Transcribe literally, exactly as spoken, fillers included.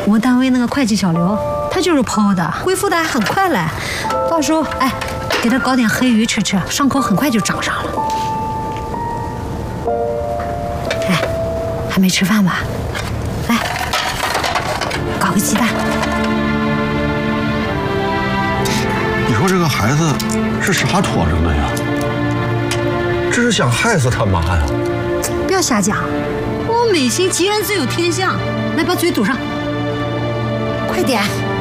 我们单位那个会计小刘，他就是剖的，恢复的还很快嘞。到时候哎，给他搞点黑鱼吃吃，伤口很快就长上了。哎，还没吃饭吧？来，搞个鸡蛋。 你说这个孩子是啥托着的呀？这是想害死他妈呀！ 不要瞎讲，我美心吉人自有天相。来，把嘴堵上，快点。